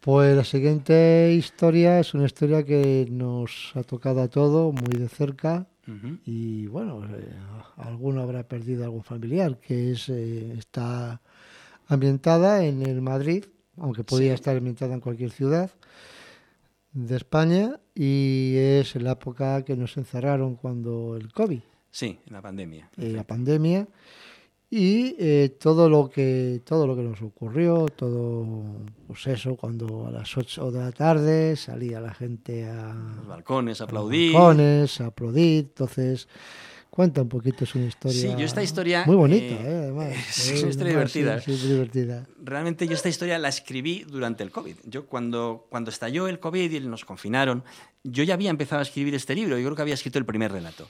Pues la siguiente historia es una historia que nos ha tocado a todos muy de cerca y bueno, alguno habrá perdido algún familiar, que está ambientada en el Madrid, aunque podría estar ambientada en cualquier ciudad de España, y es en la época que nos encerraron cuando el COVID. Sí, en la pandemia. La pandemia. Y todo lo que nos ocurrió, todo, pues eso, cuando a las 8 de la tarde salía la gente a los balcones a aplaudir. A aplaudir. Entonces, cuenta un poquito, es una historia. Sí, yo esta historia muy bonita, además. Es una historia divertida. Sí, muy divertida. Realmente yo esta historia la escribí durante el COVID. Yo cuando estalló el COVID y nos confinaron, yo ya había empezado a escribir este libro. Yo creo que había escrito el primer relato.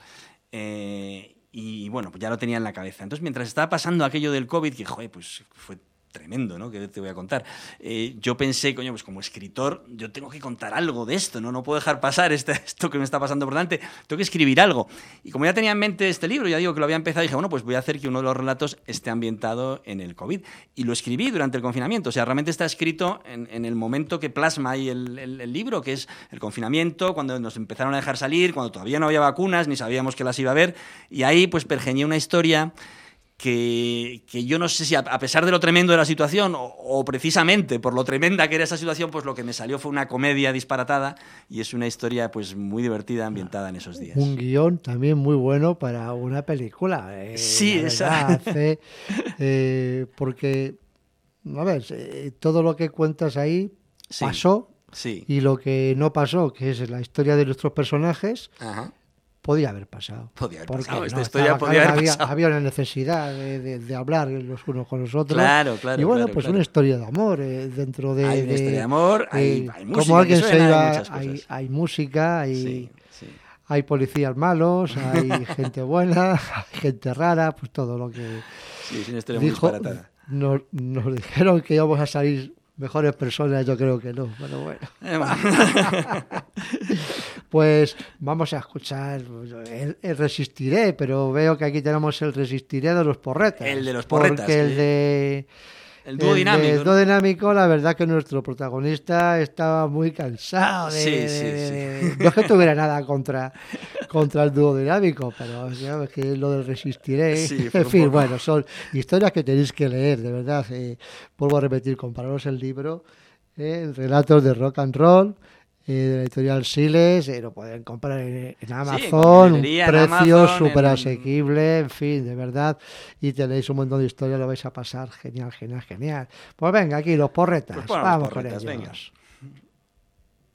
Y bueno, pues ya lo tenía en la cabeza. Entonces, mientras estaba pasando aquello del COVID, que joder, pues fue tremendo, ¿no? Que te voy a contar. Yo pensé, coño, pues como escritor, yo tengo que contar algo de esto, ¿no? No puedo dejar pasar esto que me está pasando por delante. Tengo que escribir algo. Y como ya tenía en mente este libro, ya digo que lo había empezado, dije, bueno, pues voy a hacer que uno de los relatos esté ambientado en el COVID. Y lo escribí durante el confinamiento. O sea, realmente está escrito en el momento que plasma ahí el libro, que es el confinamiento, cuando nos empezaron a dejar salir, cuando todavía no había vacunas, ni sabíamos que las iba a haber. Y ahí, pues, pergeñé una historia que yo no sé si a pesar de lo tremendo de la situación o precisamente por lo tremenda que era esa situación, pues lo que me salió fue una comedia disparatada y es una historia pues muy divertida ambientada en esos días. Un guión también muy bueno para una película. Sí, esa. Porque, a ver, todo lo que cuentas ahí pasó y lo que no pasó, que es la historia de nuestros personajes, podía haber pasado. Podía haber pasado. Esta historia podía haber pasado. Había una necesidad de hablar los unos con los otros. Claro. Y bueno, pues una historia de amor dentro de... Hay una historia de amor, hay música. Como alguien se iba, hay música, hay policías malos, hay gente buena, hay gente rara, pues todo lo que... Sí, es una historia muy disparatada. Nos dijeron que íbamos a salir mejores personas, yo creo que no, pero bueno. Pues vamos a escuchar el Resistiré, pero veo que aquí tenemos el Resistiré de los Porretas. El de los Porretas. Porque el dúo dinámico. El dúo dinámico, la verdad que nuestro protagonista estaba muy cansado. Sí. No es que tuviera nada contra el dúo dinámico, pero es que lo del Resistiré. Sí, en fin, bueno, son historias que tenéis que leer, de verdad. Vuelvo a repetir, compraros el libro, Relatos de Rock and Roll, de la editorial Siles, lo pueden comprar en Amazon, un precio súper asequible, en fin, de verdad, y tenéis un montón de historias, lo vais a pasar genial. Pues venga, aquí los Porretas, pues vamos con ellos. Venga.